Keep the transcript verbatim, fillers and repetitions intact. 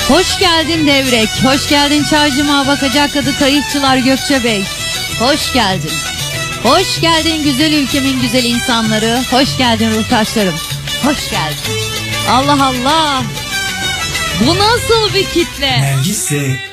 Hoş geldin Devrek, hoş geldin Çaycıma Bakacak Kadı Kayıkçılar Gökçe Bey. Hoş geldin. Hoş geldin güzel ülkemin güzel insanları. Hoş geldin ruhtaşlarım. Hoş geldin. Allah Allah. Bu nasıl bir kitle? Nergis de